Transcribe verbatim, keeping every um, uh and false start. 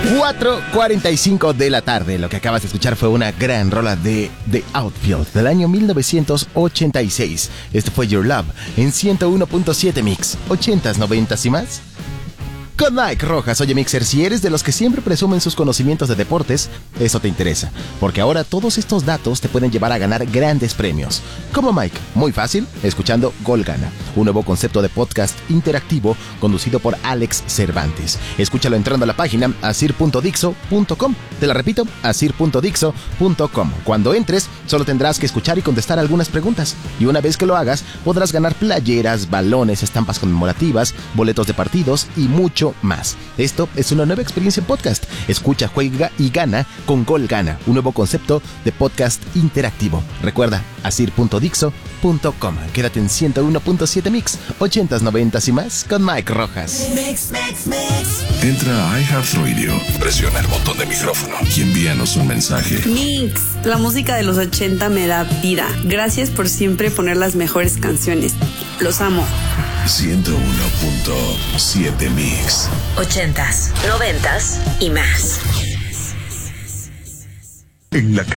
cuatro cuarenta y cinco de la tarde. Lo que acabas de escuchar fue una gran rola de The Outfield del año mil novecientos ochenta y seis. Este fue Your Love en ciento uno punto siete Mix. ochentas, noventas y más. Con Mike Rojas. Oye, Mixer, si eres de los que siempre presumen sus conocimientos de deportes, eso te interesa, porque ahora todos estos datos te pueden llevar a ganar grandes premios. ¿Cómo, Mike? Muy fácil, escuchando Gol Gana, un nuevo concepto de podcast interactivo conducido por Alex Cervantes. Escúchalo entrando a la página asir punto dixo punto com. Te la repito, asir punto dixo punto com. Cuando entres, solo tendrás que escuchar y contestar algunas preguntas, y una vez que lo hagas, podrás ganar playeras, balones, estampas conmemorativas, boletos de partidos y mucho más. Esto es una nueva experiencia en podcast. Escucha, juega y gana con Gol Gana, un nuevo concepto de podcast interactivo. Recuerda, asir punto dixo punto com. Quédate en ciento uno punto siete Mix, ochentas, noventas y más con Mike Rojas. Mix, mix, mix. Entra a iHeartRadio, presiona el botón de micrófono y envíanos un mensaje. Mix, la música de los ochenta me da vida. Gracias por siempre poner las mejores canciones. Los amo. ciento uno punto siete Mix. Ochentas, noventas y más. En la